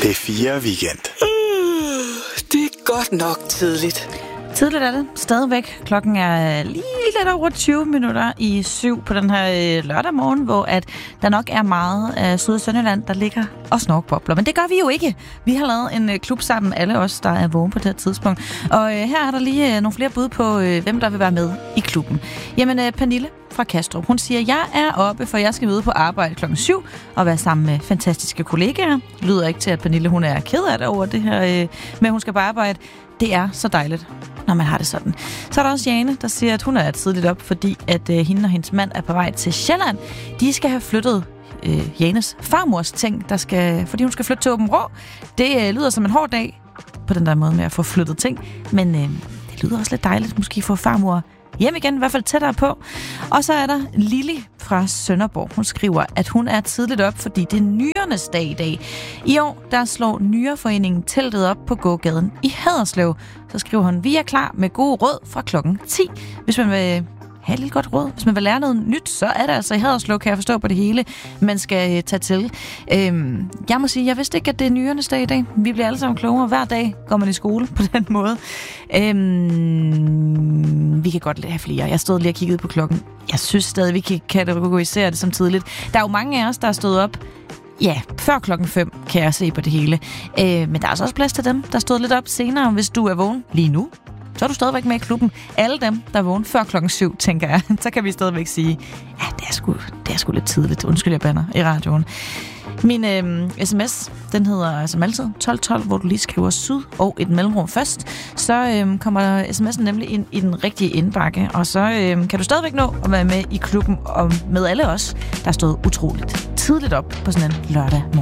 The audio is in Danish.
P4 Weekend. Det er godt nok tidligt. Tidligt er det stadigvæk. Klokken er lige lidt over 20 minutter i 7 på den her lørdag morgen, hvor at der nok er meget af Syd- og Sønderjylland, der ligger og snorkbobler. Men det gør vi jo ikke. Vi har lavet en klub sammen, alle os, der er vågen på det her tidspunkt. Og her er der lige nogle flere bud på, hvem der vil være med i klubben. Jamen, Pernille fra Kastrup, hun siger, jeg er oppe, for jeg skal møde på arbejde klokken 7 og være sammen med fantastiske kollegaer. Det lyder ikke til, at Pernille hun er ked af det over det her, men hun skal på arbejde. Det er så dejligt, når man har det sådan. Så er der også Jane, der siger, at hun er tidligt op, fordi at hende og hendes mand er på vej til Sjælland. De skal have flyttet Janes farmors ting, fordi hun skal flytte til Aabenraa. Det lyder som en hård dag på den der måde med at få flyttet ting, men det lyder også lidt dejligt, måske få farmor hjem igen, i hvert fald tættere på. Og så er der Lili fra Sønderborg. Hun skriver, at hun er tidligt op, fordi det er nyernes dag i dag. I år, der slår Nyreforeningen teltet op på gågaden i Haderslev. Så skriver hun, vi er klar med gode råd fra klokken 10. Hvis man vil have et lille godt råd, hvis man vil lære noget nyt, så er det altså i Haderslev, kan jeg forstå på det hele, man skal tage til. Jeg må sige, jeg vidste ikke, at det er nyernes dag i dag. Vi bliver alle sammen klogere. Hver dag går man i skole på den måde. Vi kan godt have flere. Jeg stod lige og kiggede på klokken. Jeg synes stadig, vi kan kategorisere det som tidligt. Der er jo mange af os, der er stået op før klokken 5, kan jeg se på det hele. Men der er altså også plads til dem, der stod lidt op senere, hvis du er vågen lige nu. Så er du stadigvæk med i klubben. Alle dem, der er vågen før klokken 7, tænker jeg. Så kan vi stadigvæk sige, ja, det er sgu lidt tidligt. Undskyld, jeg bander i radioen. Min sms, den hedder som altid 1212, hvor du lige skriver syd og et mellemrum først. Så kommer sms'en nemlig ind i den rigtige indbakke. Og så kan du stadigvæk nå at være med i klubben og med alle os, der stod utroligt tidligt op på sådan en lørdag morgen.